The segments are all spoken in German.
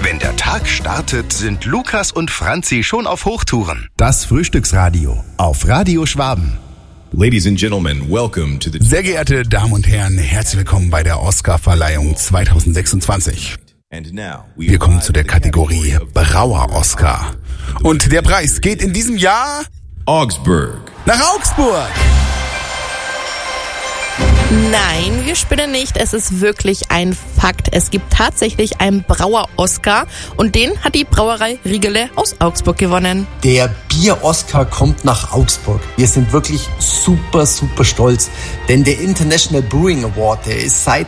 Wenn der Tag startet, sind Lukas und Franzi schon auf Hochtouren. Das Frühstücksradio auf Radio Schwaben. Ladies and gentlemen, welcome to the... Sehr geehrte Damen und Herren, herzlich willkommen bei der Oscar-Verleihung 2026. Wir kommen zu der Kategorie Brauer-Oscar. Und der Preis geht in diesem Jahr nach Augsburg. Nein, wir spinnen nicht. Es ist wirklich ein Fakt. Es gibt tatsächlich einen Brauer-Oscar und den hat die Brauerei Riegele aus Augsburg gewonnen. Der Bier-Oscar kommt nach Augsburg. Wir sind wirklich super stolz, denn der International Brewing Award, der ist seit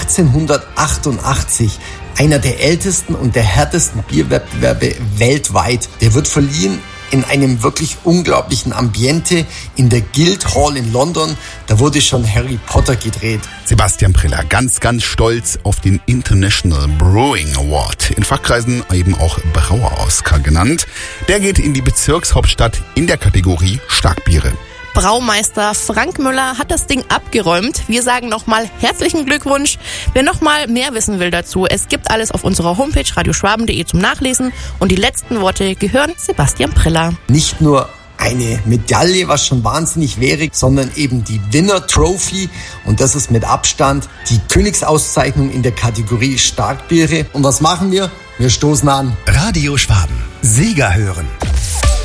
1888 einer der ältesten und der härtesten Bierwettbewerbe weltweit. Der wird verliehen in einem wirklich unglaublichen Ambiente in der Guildhall in London. Da wurde schon Harry Potter gedreht. Sebastian Priller, ganz stolz auf den International Brewing Award. In Fachkreisen eben auch Brauer-Oscar genannt. Der geht in die Bezirkshauptstadt in der Kategorie Starkbiere. Braumeister Frank Müller hat das Ding abgeräumt. Wir sagen nochmal herzlichen Glückwunsch. Wer nochmal mehr wissen will dazu, es gibt alles auf unserer Homepage radioschwaben.de zum Nachlesen. Und die letzten Worte gehören Sebastian Priller. Nicht nur eine Medaille, was schon wahnsinnig wäre, sondern eben die Winner Trophy. Und das ist mit Abstand die Königsauszeichnung in der Kategorie Starkbiere. Und was machen wir? Wir stoßen an. Radio Schwaben. Sieger hören.